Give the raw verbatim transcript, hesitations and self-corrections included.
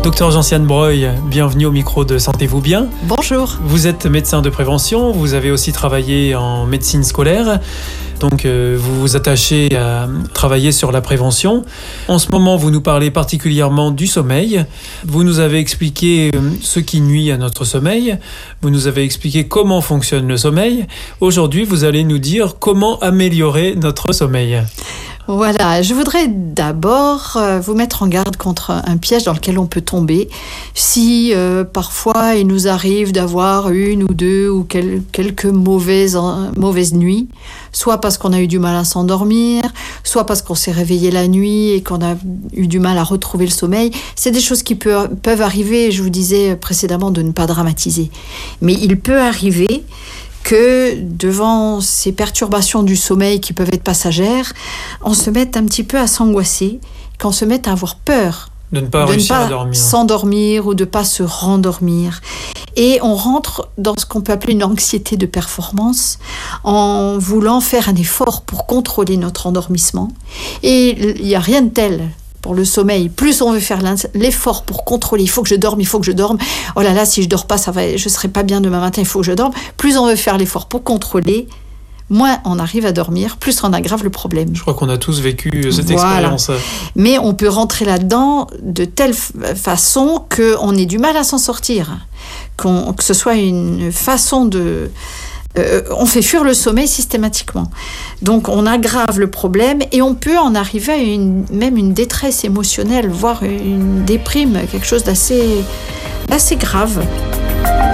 Docteur Gentiane Breuil, bienvenue au micro de Sentez-vous bien. Bonjour. Vous êtes médecin de prévention, vous avez aussi travaillé en médecine scolaire, donc euh, vous vous attachez à travailler sur la prévention. En ce moment, vous nous parlez particulièrement du sommeil. Vous nous avez expliqué ce qui nuit à notre sommeil, vous nous avez expliqué comment fonctionne le sommeil. Aujourd'hui, vous allez nous dire comment améliorer notre sommeil. Voilà, je voudrais d'abord euh, vous mettre en garde contre un piège dans lequel on peut tomber. Si euh, parfois il nous arrive d'avoir une ou deux ou quel, quelques mauvaises, euh, mauvaises nuits, soit parce qu'on a eu du mal à s'endormir, soit parce qu'on s'est réveillé la nuit et qu'on a eu du mal à retrouver le sommeil, c'est des choses qui peut, peuvent arriver, je vous disais précédemment de ne pas dramatiser. Mais il peut arriver que devant ces perturbations du sommeil qui peuvent être passagères, on se mette un petit peu à s'angoisser, qu'on se mette à avoir peur de ne pas de réussir ne pas à dormir, s'endormir ou de ne pas se rendormir. Et on rentre dans ce qu'on peut appeler une anxiété de performance en voulant faire un effort pour contrôler notre endormissement. Et il n'y a rien de tel pour le sommeil. Plus on veut faire l'effort pour contrôler, il faut que je dorme, il faut que je dorme. Oh là là, si je dors pas, ça va, je serai pas bien demain matin, il faut que je dorme. Plus on veut faire l'effort pour contrôler, moins on arrive à dormir, plus on aggrave le problème. Je crois qu'on a tous vécu cette voilà. expérience. Mais on peut rentrer là-dedans de telle façon qu'on ait du mal à s'en sortir. Qu'on, que ce soit une façon de... Euh, on fait fuir le sommeil systématiquement. Donc on aggrave le problème et on peut en arriver à une, même une détresse émotionnelle, voire une déprime, quelque chose d'assez, d'assez grave.